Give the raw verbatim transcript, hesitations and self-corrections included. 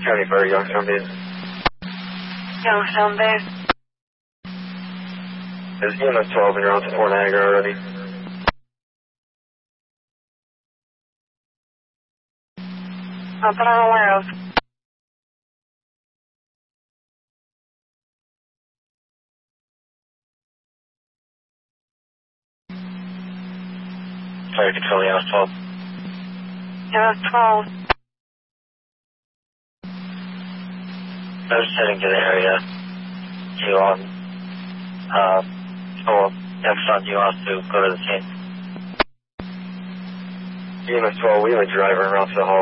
County Fire, Youngstown Base. Youngstown Base. There's E M S twelve and you're on to Fort Niagara already. Not that I'm aware of. Fire Control, E M S twelve. E M S twelve. I was heading to the area. You on, uh, oh, next on you want to go to the scene. E M S twelve, we have a driver around to the hall.